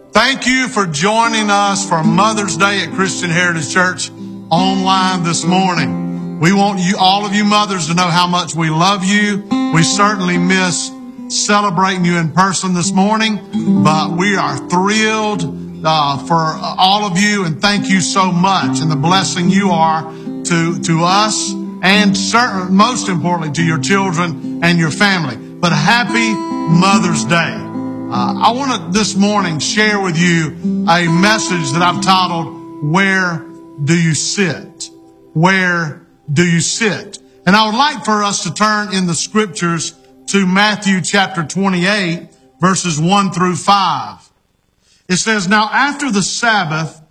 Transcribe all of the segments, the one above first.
Thank you for joining us for Mother's Day at Christian Heritage Church online this morning. We want you, all of you mothers, to know how much we love you. We certainly miss celebrating you in person this morning, but we are thrilled for all of you, and thank you so much, and the blessing you are to us, and certainly, most importantly, to your children and your family. But happy Mother's Day. I want to this morning share with you a message that I've titled, Where Do You Sit? Where do you sit? And I would like for us to turn in the scriptures to Matthew chapter 28, verses 1 through 5. It says, Now after the Sabbath,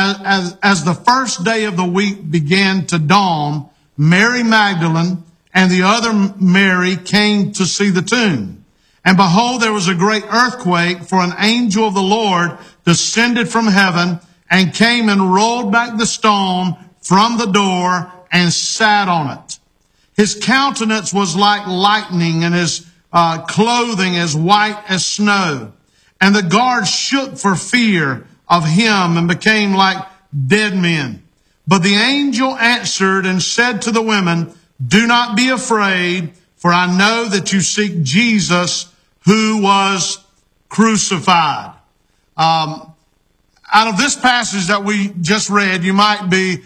as the first day of the week began to dawn, Mary Magdalene and the other Mary came to see the tomb. And behold, there was a great earthquake, for an angel of the Lord descended from heaven and came and rolled back the stone from the door and sat on it. His countenance was like lightning, and his clothing as white as snow. And the guards shook for fear of him and became like dead men. But the angel answered and said to the women, Do not be afraid, for I know that you seek Jesus who was crucified. Out of this passage that we just read, you might be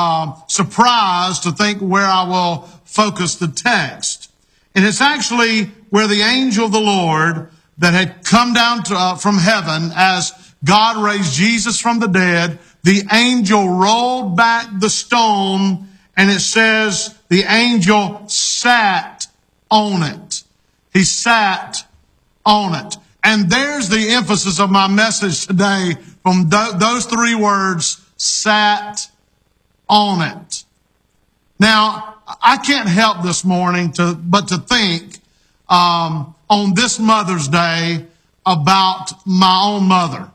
surprised to think where I will focus the text. And it's actually where the angel of the Lord that had come down from heaven as God raised Jesus from the dead, the angel rolled back the stone, and it says the angel sat on it. He sat on it. And there's the emphasis of my message today from those three words, sat on it. Now, I can't help this morning but to think on this Mother's Day about my own mother.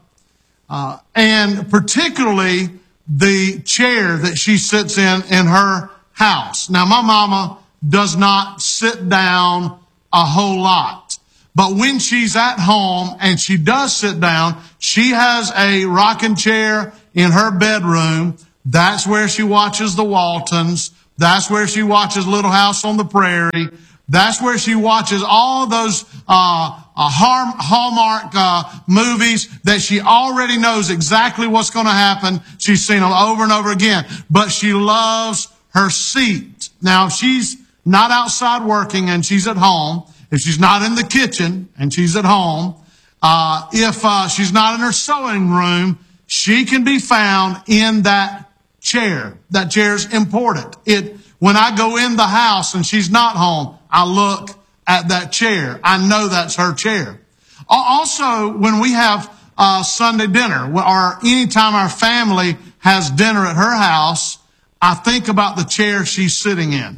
And particularly the chair that she sits in her house. Now, my mama does not sit down a whole lot. But when she's at home and she does sit down, she has a rocking chair in her bedroom. That's where she watches the Waltons. That's where she watches Little House on the Prairie. That's where she watches all those Hallmark movies that she already knows exactly what's going to happen. She's seen them over and over again. But she loves her seat. Now, if she's not outside working and she's at home, if she's not in the kitchen and she's at home, if she's not in her sewing room, she can be found in that chair. That chair's important. When I go in the house and she's not home, I look at that chair. I know that's her chair. Also, when we have Sunday dinner, or anytime our family has dinner at her house, I think about the chair she's sitting in.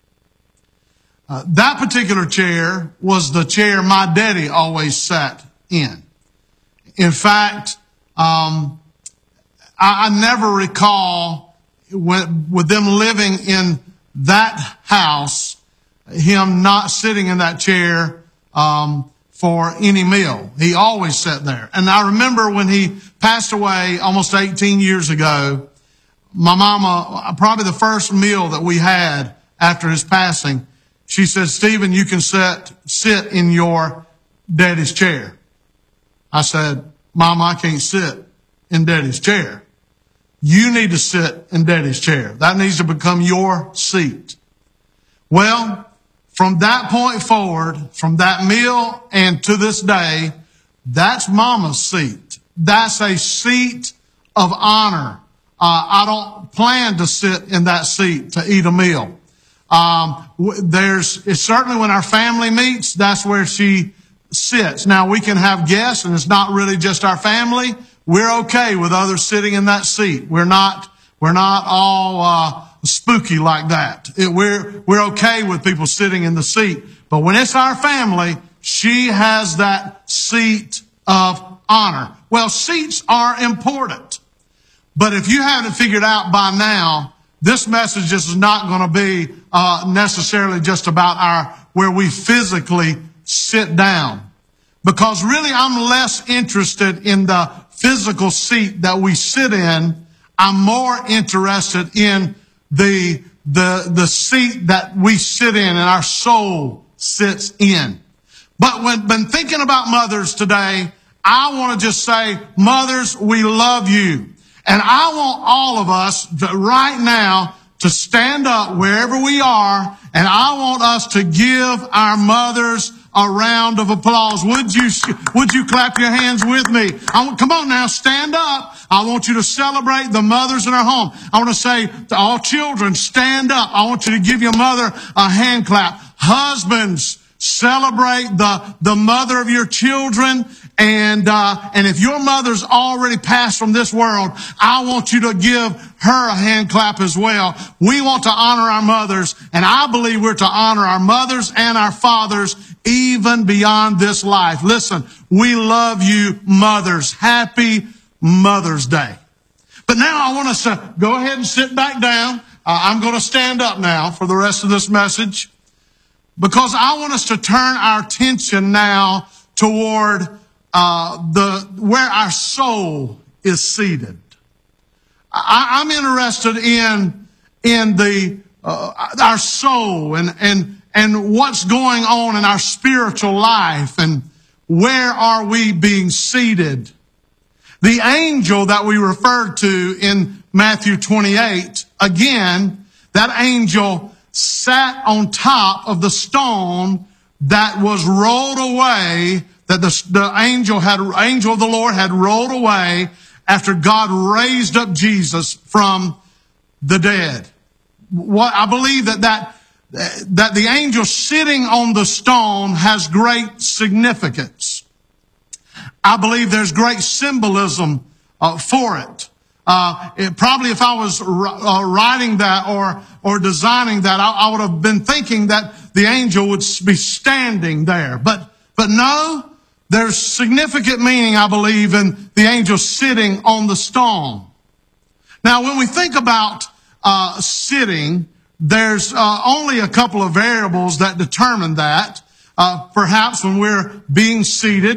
That particular chair was the chair my daddy always sat in. In fact, I never recall with them living in that house, him not sitting in that chair for any meal. He always sat there. And I remember when he passed away almost 18 years ago, my mama, probably the first meal that we had after his passing, she said, Stephen, you can sit in your daddy's chair. I said, Mama, I can't sit in daddy's chair. You need to sit in daddy's chair. That needs to become your seat. Well, from that point forward, from that meal and to this day, that's Mama's seat. That's a seat of honor. I don't plan to sit in that seat to eat a meal. It's certainly when our family meets, that's where she sits. Now, we can have guests, and it's not really just our family. We're okay with others sitting in that seat. We're not all spooky like that. We're okay with people sitting in the seat. But when it's our family, she has that seat of honor. Well, seats are important. But if you haven't figured out by now, this message is not going to be necessarily just about where we physically sit down. Because really, I'm less interested in the physical seat that we sit in. I'm more interested in the seat that we sit in and our soul sits in. But when thinking about mothers today, I want to just say, mothers, we love you. And I want all of us right now to stand up wherever we are, and I want us to give our mothers a round of applause. Would you clap your hands with me? Come on now, stand up. I want you to celebrate the mothers in our home. I want to say to all children, stand up. I want you to give your mother a hand clap. Husbands, celebrate the mother of your children. And if your mother's already passed from this world, I want you to give her a hand clap as well. We want to honor our mothers, and I believe we're to honor our mothers and our fathers even beyond this life. Listen, we love you, mothers. Happy Mother's Day. But now I want us to go ahead and sit back down. I'm going to stand up now for the rest of this message, because I want us to turn our attention now toward where our soul is seated. I'm interested in our soul and what's going on in our spiritual life, and where are we being seated. The angel that we referred to in Matthew 28, again, that angel sat on top of the stone that was rolled away, that the angel of the Lord had rolled away after God raised up Jesus from the dead. I believe that the angel sitting on the stone has great significance. I believe there's great symbolism for it. Probably if I was writing that or designing that, I would have been thinking that the angel would be standing there. But no, there's significant meaning, I believe, in the angel sitting on the stone. Now, when we think about sitting, there's only a couple of variables that determine that. Perhaps when we're being seated,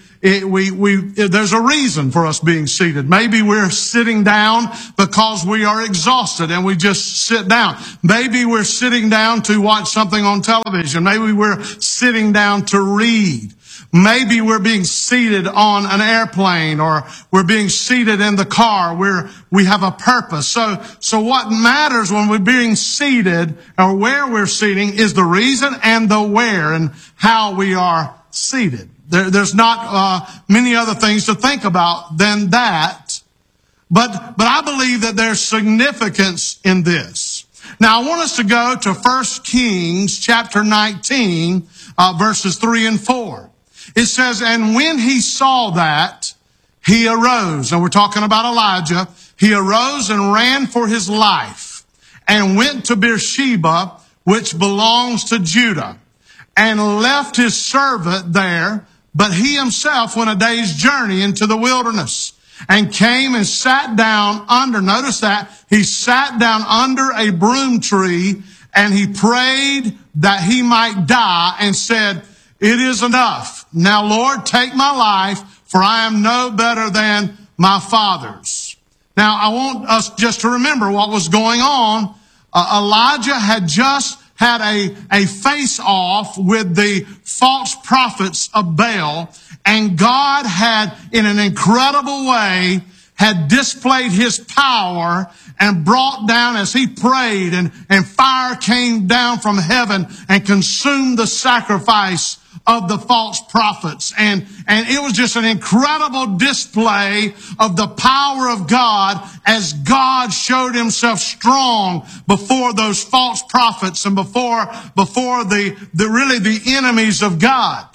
there's a reason for us being seated. Maybe we're sitting down because we are exhausted and we just sit down. Maybe we're sitting down to watch something on television. Maybe we're sitting down to read. Maybe we're being seated on an airplane, or we're being seated in the car where we have a purpose. So what matters when we're being seated, or where we're sitting, is the reason and the where and how we are seated. There's not many other things to think about than that. But I believe that there's significance in this. Now, I want us to go to 1 Kings chapter 19, verses 3 and 4. It says, and when he saw that, he arose. And we're talking about Elijah. He arose and ran for his life and went to Beersheba, which belongs to Judah, and left his servant there. But he himself went a day's journey into the wilderness and came and sat down under, notice that, he sat down under a broom tree, and he prayed that he might die and said, it is enough. Now, Lord, take my life, for I am no better than my fathers. Now, I want us just to remember what was going on. Elijah had just had a face-off with the false prophets of Baal, and God had, in an incredible way, had displayed his power and brought down, as he prayed, and fire came down from heaven and consumed the sacrifice of the false prophets. And it was just an incredible display of the power of God as God showed himself strong before those false prophets and before the enemies of God.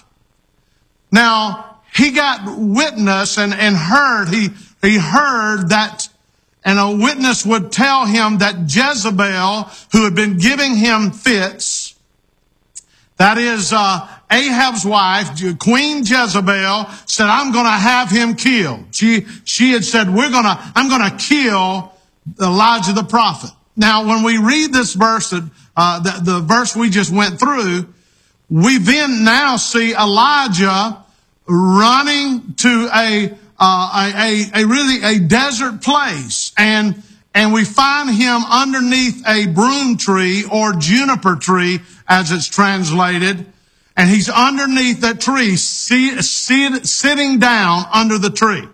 Now, he got witness and heard, he heard that, and a witness would tell him that Jezebel, who had been giving him fits, that is, Ahab's wife, Queen Jezebel, said, I'm going to have him killed. She had said, I'm going to kill Elijah the prophet. Now, when we read this verse, the verse we just went through, we then now see Elijah running to a desert place. And we find him underneath a broom tree or juniper tree, as it's translated. And he's underneath that tree, sitting down under the tree.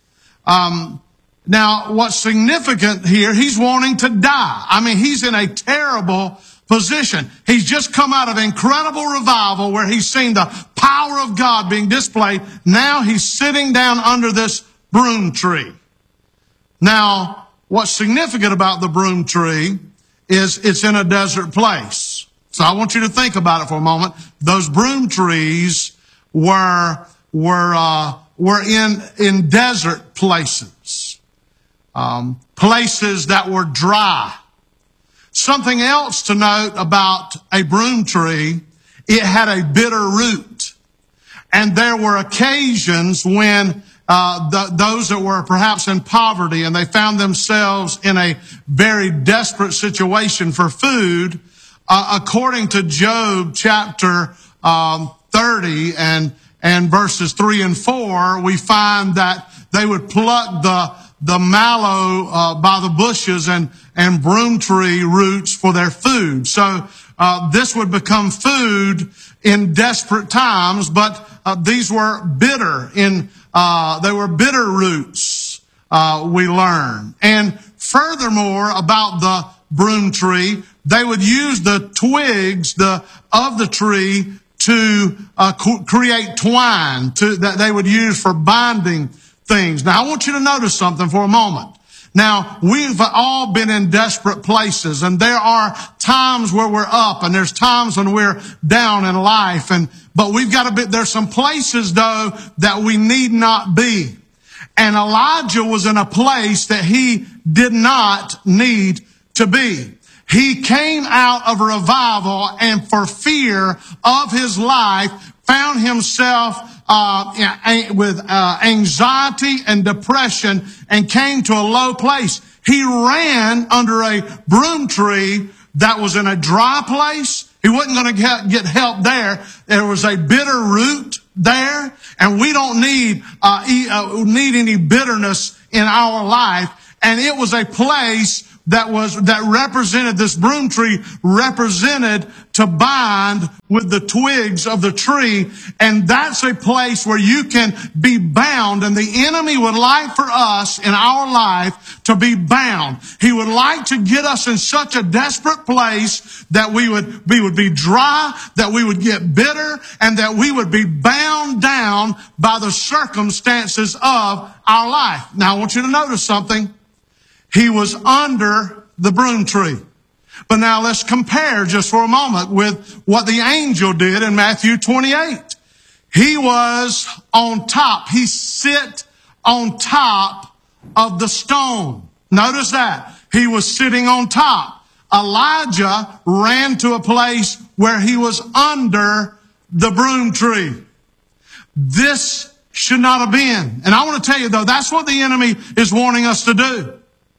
Now, what's significant here, he's wanting to die. I mean, he's in a terrible position. He's just come out of incredible revival where he's seen the power of God being displayed. Now he's sitting down under this broom tree. Now, what's significant about the broom tree is it's in a desert place. So I want you to think about it for a moment. Those broom trees were in desert places. Places that were dry. Something else to note about a broom tree, it had a bitter root. And there were occasions when those that were perhaps in poverty and they found themselves in a very desperate situation for food, according to Job chapter 30 and verses 3 and 4, we find that they would pluck the mallow by the bushes and broom tree roots for their food. So this would become food in desperate times, but these were bitter. They were bitter roots, we learn. And furthermore, about the broom tree, they would use the twigs of the tree to create twine that they would use for binding things. Now, I want you to notice something for a moment. Now, we've all been in desperate places, and there are times where we're up, and there's times when we're down in life, but we've got to be, there's some places, though, that we need not be. And Elijah was in a place that he did not need to be. He came out of a revival, and for fear of his life, found himself with anxiety and depression and came to a low place. He ran under a broom tree that was in a dry place. He wasn't going to get help there. There was a bitter root there, and we don't need any bitterness in our life. And it was a place that represented, this broom tree represented to bind with the twigs of the tree. And that's a place where you can be bound. And the enemy would like for us in our life to be bound. He would like to get us in such a desperate place that we would be dry, that we would get bitter, and that we would be bound down by the circumstances of our life. Now I want you to notice something. He was under the broom tree. But now let's compare just for a moment with what the angel did in Matthew 28. He was on top. He sit on top of the stone. Notice that. He was sitting on top. Elijah ran to a place where he was under the broom tree. This should not have been. And I want to tell you, though, that's what the enemy is wanting us to do.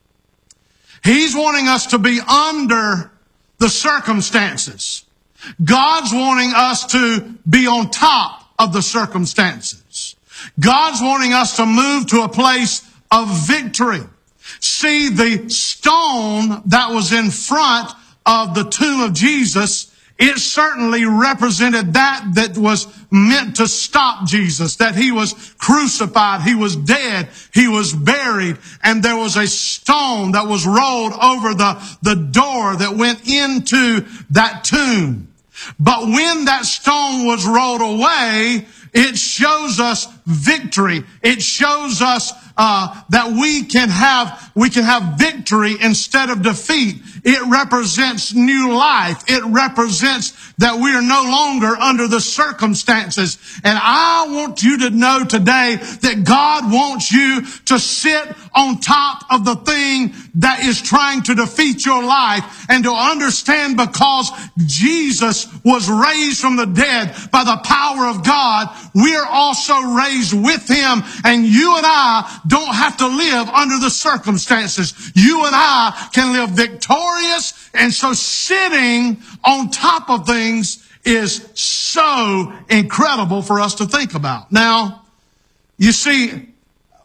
He's wanting us to be under the circumstances. God's wanting us to be on top of the circumstances. God's wanting us to move to a place of victory. See, the stone that was in front of the tomb of Jesus, it certainly represented that was meant to stop Jesus, that he was crucified, he was dead, he was buried, and there was a stone that was rolled over the door that went into that tomb. But when that stone was rolled away, it shows us victory. It shows us that we can have victory instead of defeat. It represents new life. It represents that we are no longer under the circumstances. And I want you to know today that God wants you to sit on top of the thing that is trying to defeat your life, and to understand, because Jesus was raised from the dead by the power of God, we are also raised with him, and you and I don't have to live under the circumstances. You and I can live victorious. And so sitting on top of things is so incredible for us to think about. Now, you see,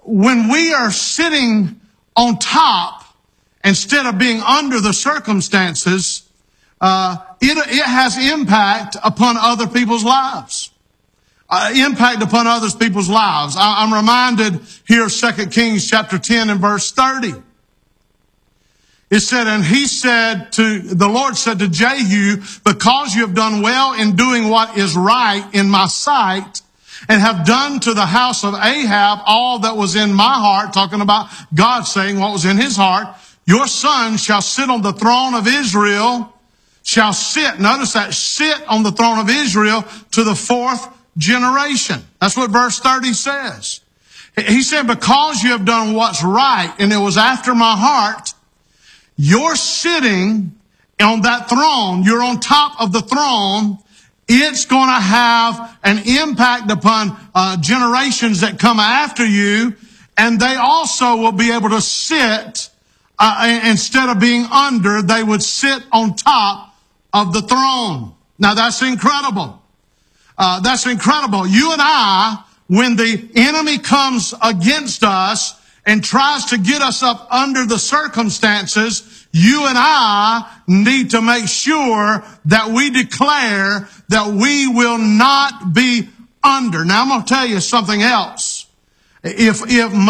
when we are sitting on top instead of being under the circumstances, it has impact upon other people's lives. Impact upon other people's lives. I'm reminded here of 2 Kings chapter 10 and verse 30. It said, and the Lord said to Jehu, because you have done well in doing what is right in my sight, and have done to the house of Ahab all that was in my heart, talking about God saying what was in his heart, your son shall sit on the throne of Israel, shall sit, notice that, sit on the throne of Israel to the fourth generation. That's what verse 30 says. He said, because you have done what's right, and it was after my heart, you're sitting on that throne, you're on top of the throne, it's going to have an impact upon generations that come after you, and they also will be able to sit, instead of being under, they would sit on top of the throne. Now that's incredible. That's incredible. You and I, when the enemy comes against us and tries to get us up under the circumstances, you and I need to make sure that we declare that we will not be under. Now I'm going to tell you something else. If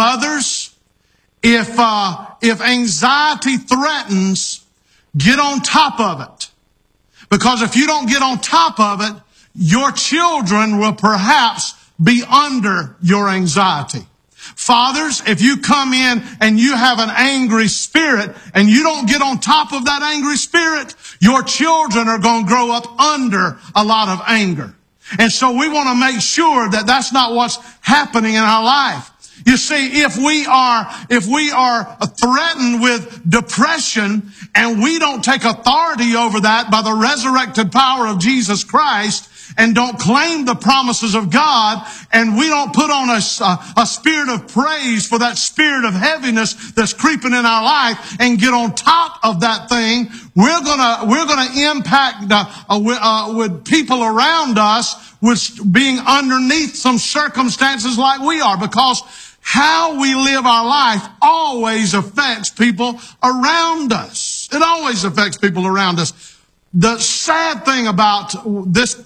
anxiety threatens, get on top of it. Because if you don't get on top of it, your children will perhaps be under your anxiety. Fathers, if you come in and you have an angry spirit and you don't get on top of that angry spirit, your children are going to grow up under a lot of anger. And so we want to make sure that that's not what's happening in our life. You see, if we are threatened with depression and we don't take authority over that by the resurrected power of Jesus Christ, and don't claim the promises of God, and we don't put on a spirit of praise for that spirit of heaviness that's creeping in our life and get on top of that thing, we're gonna impact with people around us with being underneath some circumstances like we are, because how we live our life always affects people around us. It always affects people around us. The sad thing about this